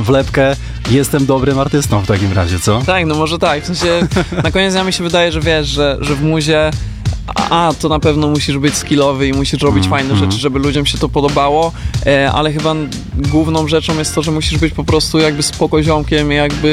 wlepkę, jestem dobrym artystą w takim razie, co? Tak, no może tak, w sensie na koniec dnia mi się wydaje, że wiesz, że w muzie to na pewno musisz być skillowy i musisz robić fajne rzeczy, żeby ludziom się to podobało, ale chyba główną rzeczą jest to, że musisz być po prostu jakby spoko ziomkiem i jakby